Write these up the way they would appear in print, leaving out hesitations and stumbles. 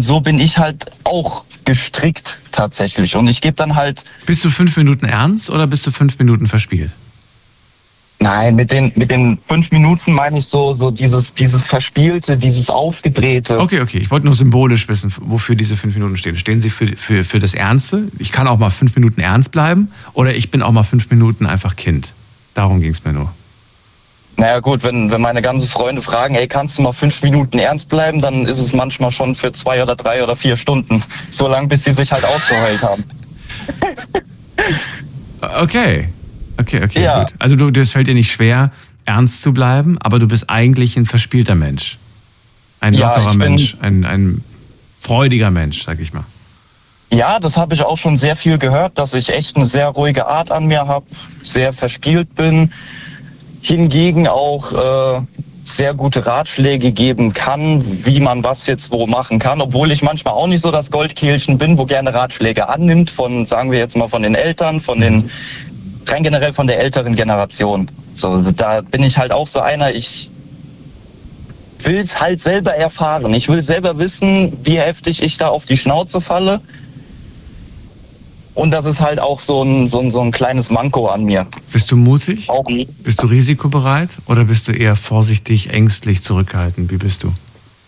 Und so bin ich halt auch gestrickt tatsächlich. Und ich gebe dann halt... Bist du 5 Minuten ernst oder bist du 5 Minuten verspielt? Nein, mit den 5 Minuten meine ich so dieses Verspielte, dieses Aufgedrehte. Okay. Ich wollte nur symbolisch wissen, wofür diese 5 Minuten stehen. Stehen sie für das Ernste? Ich kann auch mal 5 Minuten ernst bleiben oder ich bin auch mal 5 Minuten einfach Kind. Darum ging es mir nur. Naja gut, wenn meine ganzen Freunde fragen, ey, kannst du mal 5 Minuten ernst bleiben, dann ist es manchmal schon für 2 oder 3 oder 4 Stunden. So lange, bis sie sich halt ausgeheult haben. Okay, ja. gut. Also das fällt dir nicht schwer, ernst zu bleiben, aber du bist eigentlich ein verspielter Mensch. Ein lockerer Mensch, ein freudiger Mensch, sag ich mal. Ja, das habe ich auch schon sehr viel gehört, dass ich echt eine sehr ruhige Art an mir habe, sehr verspielt bin. Hingegen auch sehr gute Ratschläge geben kann, wie man was jetzt wo machen kann, obwohl ich manchmal auch nicht so das Goldkehlchen bin, wo gerne Ratschläge annimmt von, sagen wir jetzt mal, von den Eltern, rein generell von der älteren Generation. So, da bin ich halt auch so einer, ich will es halt selber erfahren. Ich will selber wissen, wie heftig ich da auf die Schnauze falle. Und das ist halt auch so ein kleines Manko an mir. Bist du mutig? Auch nie. Bist du risikobereit oder bist du eher vorsichtig, ängstlich, zurückhaltend? Wie bist du?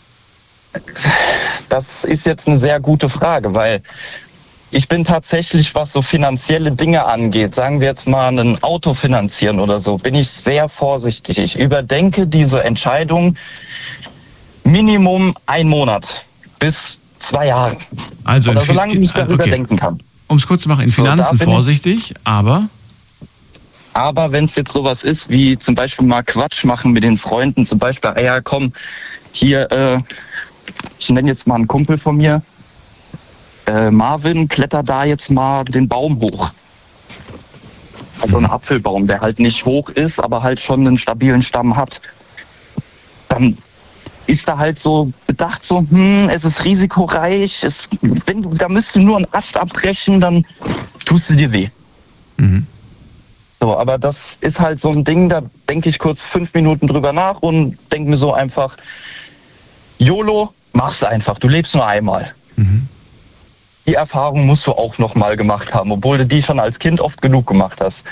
Das ist jetzt eine sehr gute Frage, weil ich bin tatsächlich, was so finanzielle Dinge angeht, sagen wir jetzt mal ein Auto finanzieren oder so, bin ich sehr vorsichtig. Ich überdenke diese Entscheidung Minimum 1 Monat bis 2 Jahre. Also oder solange ich darüber denken kann. Um es kurz zu machen, in Finanzen vorsichtig, aber wenn es jetzt sowas ist, wie zum Beispiel mal Quatsch machen mit den Freunden, zum Beispiel, ja komm, hier, ich nenne jetzt mal einen Kumpel von mir, Marvin, kletter da jetzt mal den Baum hoch. Also ein Apfelbaum, der halt nicht hoch ist, aber halt schon einen stabilen Stamm hat. Dann ist da halt so bedacht, so, es ist risikoreich, da müsst du nur einen Ast abbrechen, dann tust du dir weh. Mhm. So, aber das ist halt so ein Ding, da denke ich kurz 5 Minuten drüber nach und denke mir so einfach, YOLO, mach's einfach, du lebst nur einmal. Mhm. Die Erfahrung musst du auch noch mal gemacht haben, obwohl du die schon als Kind oft genug gemacht hast.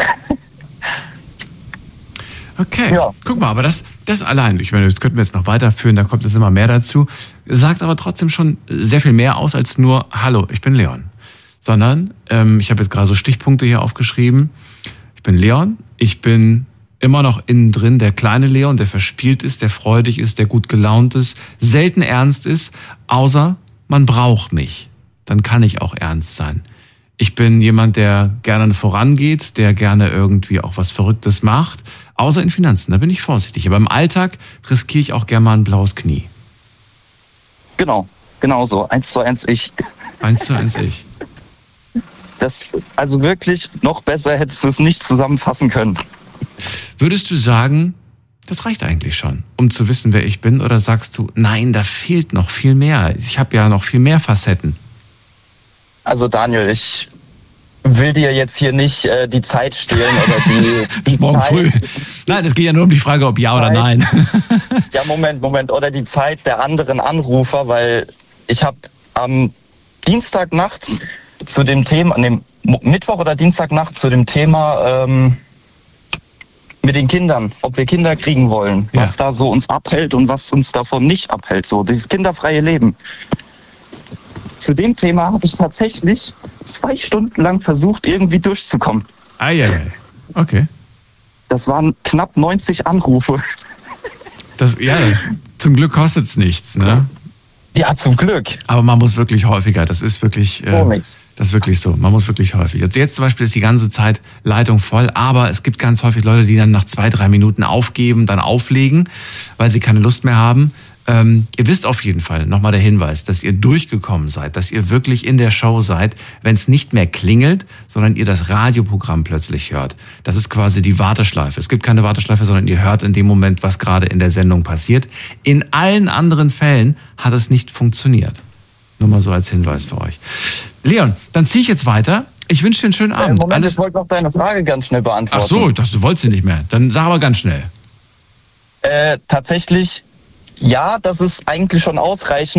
Okay, ja. Guck mal, aber das allein, ich meine, das könnten wir jetzt noch weiterführen, da kommt es immer mehr dazu, sagt aber trotzdem schon sehr viel mehr aus als nur, hallo, ich bin Leon. Sondern, ich habe jetzt gerade so Stichpunkte hier aufgeschrieben, ich bin Leon, ich bin immer noch innen drin der kleine Leon, der verspielt ist, der freudig ist, der gut gelaunt ist, selten ernst ist, außer man braucht mich. Dann kann ich auch ernst sein. Ich bin jemand, der gerne vorangeht, der gerne irgendwie auch was Verrücktes macht. Außer in Finanzen, da bin ich vorsichtig. Aber im Alltag riskiere ich auch gerne mal ein blaues Knie. Genau so. 1:1 ich. 1:1 ich. Das, also wirklich, noch besser hättest du es nicht zusammenfassen können. Würdest du sagen, das reicht eigentlich schon, um zu wissen, wer ich bin? Oder sagst du, nein, da fehlt noch viel mehr. Ich habe ja noch viel mehr Facetten. Also Daniel, ich will dir jetzt hier nicht die Zeit stehlen oder die morgen Zeit. Früh. Nein, es geht ja nur um die Frage, ob ja oder nein. Ja, Moment. Oder die Zeit der anderen Anrufer, weil ich habe am Dienstagnacht zu dem Thema, Mittwoch oder Dienstagnacht zu dem Thema mit den Kindern, ob wir Kinder kriegen wollen, was da so uns abhält und was uns davon nicht abhält, so dieses kinderfreie Leben. Zu dem Thema habe ich tatsächlich 2 Stunden lang versucht, irgendwie durchzukommen. Okay. Das waren knapp 90 Anrufe. Zum Glück kostet es nichts, ne? Ja, zum Glück. Aber man muss wirklich häufiger, das ist wirklich so, man muss wirklich häufig. Jetzt zum Beispiel ist die ganze Zeit Leitung voll, aber es gibt ganz häufig Leute, die dann nach 2-3 Minuten aufgeben, dann auflegen, weil sie keine Lust mehr haben. Ihr wisst auf jeden Fall, nochmal der Hinweis, dass ihr durchgekommen seid, dass ihr wirklich in der Show seid, wenn es nicht mehr klingelt, sondern ihr das Radioprogramm plötzlich hört. Das ist quasi die Warteschleife. Es gibt keine Warteschleife, sondern ihr hört in dem Moment, was gerade in der Sendung passiert. In allen anderen Fällen hat es nicht funktioniert. Nur mal so als Hinweis für euch. Leon, dann ziehe ich jetzt weiter. Ich wünsche dir einen schönen Abend. Moment, ich wollte noch deine Frage ganz schnell beantworten. Ach so, ich dachte, du wolltest sie nicht mehr. Dann sag aber ganz schnell. Tatsächlich, ja, das ist eigentlich schon ausreichend.